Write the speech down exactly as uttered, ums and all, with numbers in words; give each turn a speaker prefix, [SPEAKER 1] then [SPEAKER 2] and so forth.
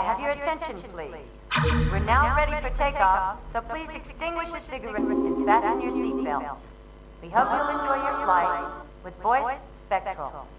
[SPEAKER 1] have your attention, please? We're now ready for takeoff, so please extinguish your cigarettes and fasten your seatbelts. We hope you'll enjoy your flight with Voice Spectral.